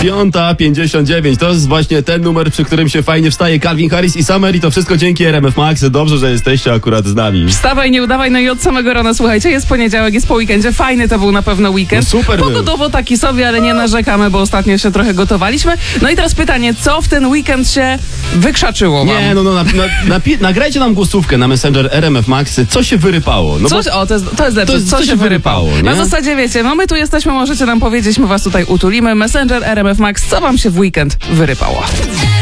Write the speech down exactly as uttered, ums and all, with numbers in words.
Piąta pięćdziesiąt dziewięć. To jest właśnie ten numer, przy którym się fajnie wstaje. Calvin Harris i Summer i to wszystko dzięki R M F Max. Dobrze, że jesteście akurat z nami. Wstawaj, nie udawaj, no i od samego rana, słuchajcie, jest poniedziałek, jest po weekendzie, fajny to był na pewno weekend. No super Pogodowo taki sobie, ale nie narzekamy, bo ostatnio się trochę gotowaliśmy. No i teraz pytanie, co w ten weekend się wykrzaczyło wam? Nie, no, no na, na, napi- nagrajcie nam głosówkę na Messenger R M F Max, co się wyrypało. No Coś, bo o, to jest, to jest lepsze, to jest- co, co się się wyrypało. wyrypało, Na nie? zasadzie wiecie, no my tu jesteśmy, możecie nam powiedzieć, my was tutaj utulimy. Messenger R M F Max, co wam się w weekend wyrypało?